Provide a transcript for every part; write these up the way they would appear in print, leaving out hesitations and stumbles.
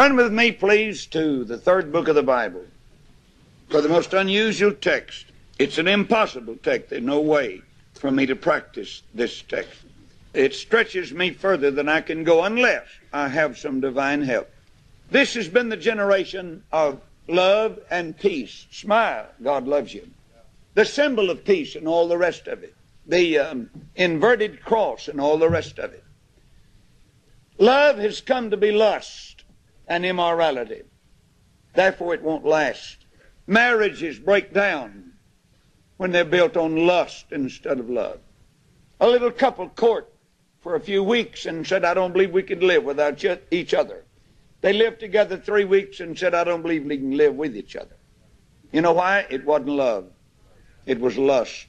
Turn with me, please, to the third book of the Bible for the most unusual text. It's an impossible text. There's no way for me to practice this text. It stretches me further than I can go unless I have some divine help. This has been the generation of love and peace. Smile, God loves you. The symbol of peace and all the rest of it. The inverted cross and all the rest of it. Love has come to be lust and immorality. Therefore it won't last. Marriages break down when they're built on lust instead of love. A little couple court for a few weeks and said, I don't believe we can live without each other. They lived together 3 weeks and said, I don't believe we can live with each other. You know why? It wasn't love. It was lust.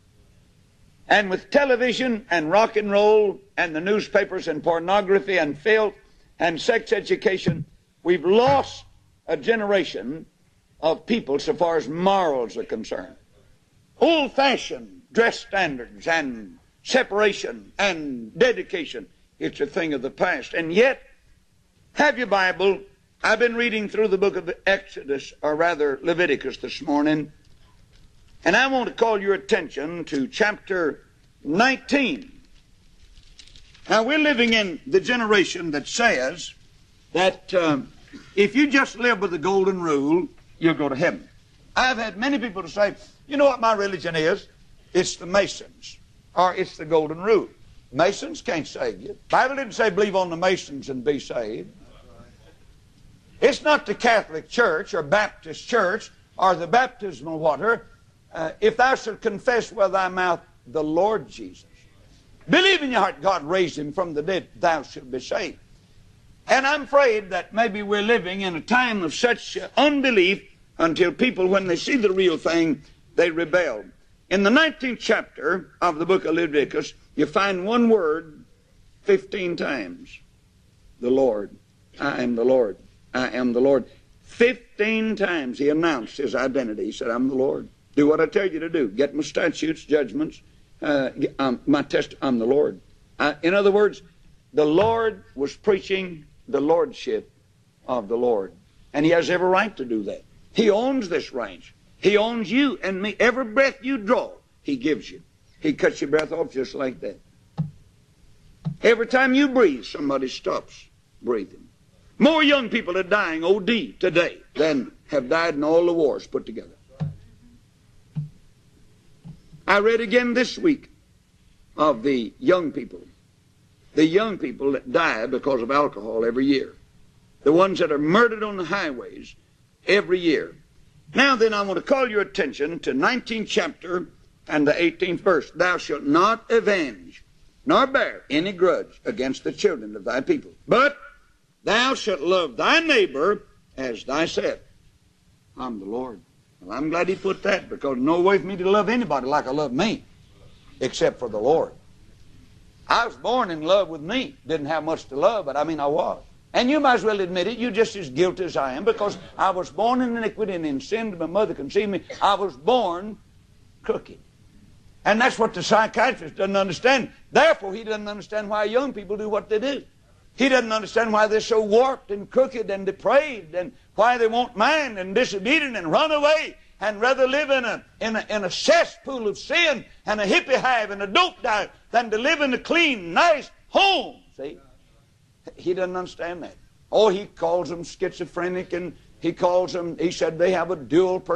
And with television and rock and roll and the newspapers and pornography and filth and sex education, we've lost a generation of people so far as morals are concerned. Old-fashioned dress standards and separation and dedication, it's a thing of the past. And yet, have your Bible. I've been reading through the book of Exodus, or rather Leviticus this morning, and I want to call your attention to chapter 19. Now, we're living in the generation that says that if you just live with the golden rule, you'll go to heaven. I've had many people to say, you know what my religion is? It's the Masons, or it's the golden rule. Masons can't save you. The Bible didn't say believe on the Masons and be saved. It's not the Catholic Church or Baptist Church or the baptismal water. If thou shalt confess with thy mouth the Lord Jesus, believe in your heart God raised him from the dead, thou shalt be saved. And I'm afraid that maybe we're living in a time of such unbelief until people, when they see the real thing, they rebel. In the 19th chapter of the book of Leviticus, you find one word 15 times. The Lord. I am the Lord. I am the Lord. 15 times he announced his identity. He said, I'm the Lord. Do what I tell you to do. Get my statutes, judgments, my test. I'm the Lord. In other words, the Lord was preaching the lordship of the Lord. And he has every right to do that. He owns this range. He owns you and me. Every breath you draw, he gives you. He cuts your breath off just like that. Every time you breathe, somebody stops breathing. More young people are dying OD today than have died in all the wars put together. I read again this week of the young people that die because of alcohol every year. The ones that are murdered on the highways every year. Now then, I want to call your attention to 19th chapter and the 18th verse. Thou shalt not avenge, nor bear any grudge against the children of thy people, but thou shalt love thy neighbor as thyself. I'm the Lord. Well, I'm glad he put that, because there's no way for me to love anybody like I love me, except for the Lord. I was born in love with me. Didn't have much to love, but I was. And you might as well admit it. You're just as guilty as I am, because I was born in iniquity and in sin. My mother conceived me. I was born crooked. And that's what the psychiatrist doesn't understand. Therefore, he doesn't understand why young people do what they do. He doesn't understand why they're so warped and crooked and depraved, and why they won't mind and disobedient and run away and rather live in a cesspool of sin and a hippie hive and a dope dive than to live in a clean, nice home. See? He doesn't understand that. Oh, he calls them schizophrenic, and he said they have a dual personality.